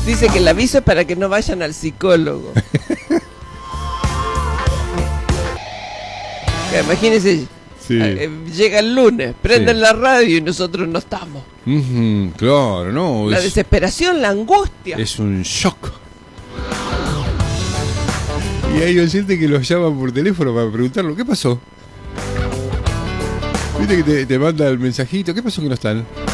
Dice que el aviso es para que no vayan al psicólogo. Imagínense, Sí. llega el lunes, prenden Sí. la radio y nosotros no estamos. Claro, no. La desesperación, la angustia. Es un shock. Y hay oyentes que los llaman por teléfono para preguntarlo, ¿qué pasó? Viste que te manda el mensajito, ¿qué pasó que no están?